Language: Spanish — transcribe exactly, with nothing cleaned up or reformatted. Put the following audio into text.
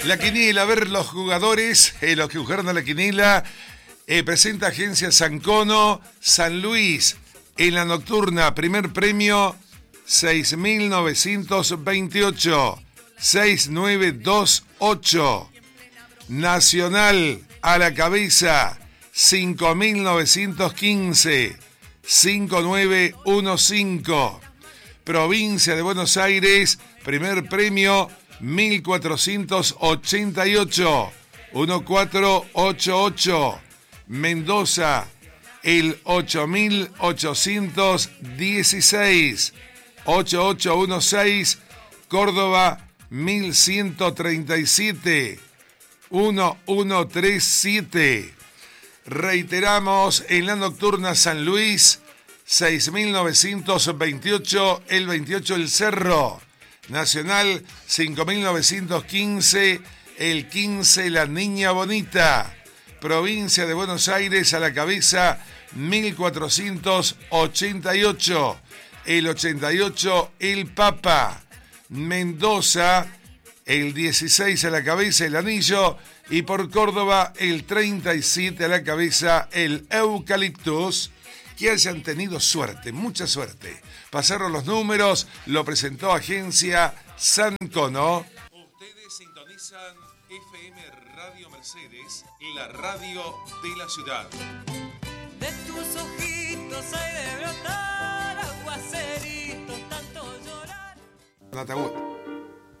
La quiniela, a ver los jugadores, eh, los que jugaron a la quiniela. Eh, presenta Agencia Sancono, San Luis. En la nocturna, primer premio, seis mil novecientos veintiocho. seis nueve dos ocho. Nacional, a la cabeza, cinco mil novecientos quince. cinco nueve uno cinco. Provincia de Buenos Aires, primer premio, mil cuatrocientos ochenta y ocho. mil cuatrocientos ochenta y ocho. Mendoza, el ocho mil ochocientos dieciséis. ocho ocho uno seis. Córdoba, mil ciento treinta y siete. mil ciento treinta y siete. Reiteramos, en la nocturna San Luis, seis mil novecientos veintiocho, el veintiocho el Cerro. Nacional, cinco mil novecientos quince, el quince la Niña Bonita. Provincia de Buenos Aires, a la cabeza, mil cuatrocientos ochenta y ocho, el ochenta y ocho el Papa. Mendoza, el dieciséis a la cabeza, el Anillo. Y por Córdoba, el treinta y siete a la cabeza, el Eucaliptus. Que hayan tenido suerte, mucha suerte. Pasaron los números, lo presentó Agencia Sancono. Ustedes sintonizan F M Radio Mercedes, la radio de la ciudad. De tus ojitos hay de brotar aguaceritos, tanto llorar. Nataú.